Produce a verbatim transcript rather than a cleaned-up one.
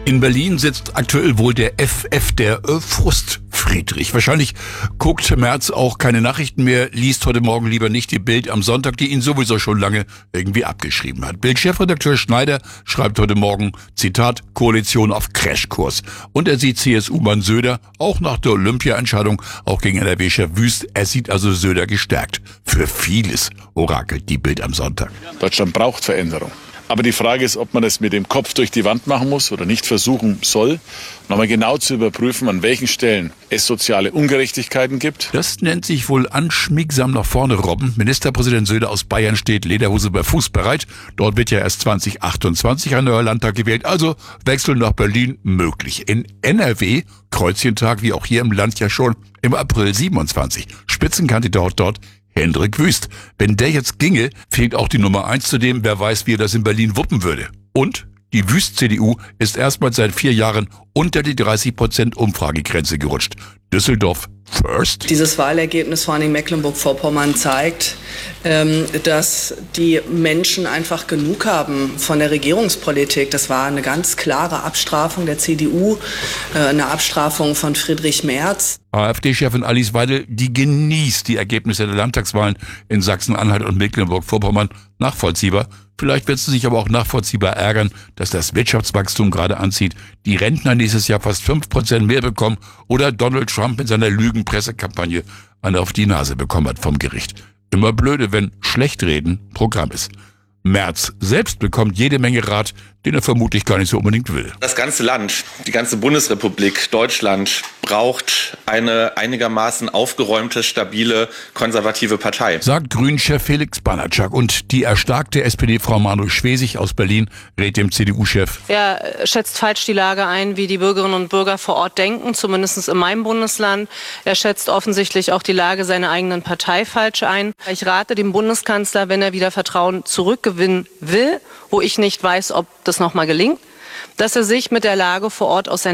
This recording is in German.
In Berlin sitzt aktuell wohl der F F, der äh, Frust-Friedrich. Wahrscheinlich guckt Merz auch keine Nachrichten mehr, liest heute Morgen lieber nicht die Bild am Sonntag, die ihn sowieso schon lange irgendwie abgeschrieben hat. Bild-Chefredakteur Schneider schreibt heute Morgen, Zitat, Koalition auf Crashkurs. Und er sieht C S U-Mann Söder auch nach der Olympia-Entscheidung, auch gegen N R W-Chef Wüst. Er sieht also Söder gestärkt. Für vieles orakelt die Bild am Sonntag. Deutschland braucht Veränderung. Aber die Frage ist, ob man es mit dem Kopf durch die Wand machen muss oder nicht versuchen soll, nochmal genau zu überprüfen, an welchen Stellen es soziale Ungerechtigkeiten gibt. Das nennt sich wohl anschmiegsam nach vorne robben. Ministerpräsident Söder aus Bayern steht Lederhose bei Fuß bereit. Dort wird ja erst zwanzig achtundzwanzig ein neuer Landtag gewählt. Also Wechsel nach Berlin möglich. In N R W, Kreuzchentag wie auch hier im Land ja schon im April siebenundzwanzig. Spitzenkandidat dort Hendrik Wüst. Wenn der jetzt ginge, fehlt auch die Nummer eins zu dem, wer weiß, wie er das in Berlin wuppen würde. Und die Wüst-C D U ist erstmals seit vier Jahren unter die dreißig Prozent Umfragegrenze gerutscht. Düsseldorf first. Dieses Wahlergebnis vor allem in Mecklenburg-Vorpommern zeigt, ähm, dass die Menschen einfach genug haben von der Regierungspolitik. Das war eine ganz klare Abstrafung der C D U, äh, eine Abstrafung von Friedrich Merz. AfD-Chefin Alice Weidel, die genießt die Ergebnisse der Landtagswahlen in Sachsen-Anhalt und Mecklenburg-Vorpommern. Nachvollziehbar. Vielleicht wird sie sich aber auch nachvollziehbar ärgern, dass das Wirtschaftswachstum gerade anzieht, die Rentner nächstes Jahr fast fünf Prozent mehr bekommen oder Donald Trump mit seiner Lügenpressekampagne eine auf die Nase bekommen hat vom Gericht. Immer blöde, wenn Schlechtreden Programm ist. Merz selbst bekommt jede Menge Rat, den er vermutlich gar nicht so unbedingt will. Das ganze Land, die ganze Bundesrepublik Deutschland braucht eine einigermaßen aufgeräumte, stabile, konservative Partei. Sagt Grünen-Chef Felix Banatschak. Und die erstarkte S P D-Frau Manuel Schwesig aus Berlin rät dem C D U-Chef. Er schätzt falsch die Lage ein, wie die Bürgerinnen und Bürger vor Ort denken, zumindest in meinem Bundesland. Er schätzt offensichtlich auch die Lage seiner eigenen Partei falsch ein. Ich rate dem Bundeskanzler, wenn er wieder Vertrauen zurückgewinnen will, wo ich nicht weiß, ob das nochmal gelingt, dass er sich mit der Lage vor Ort auseinandersetzt.